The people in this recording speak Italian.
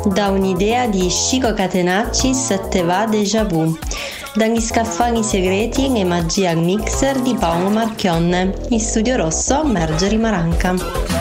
Da un'idea di Chico Catenacci se te va déjà vu. Dagli scaffali segreti e magia mixer di Paolo Marchionne. In studio rosso Margherita Maranca.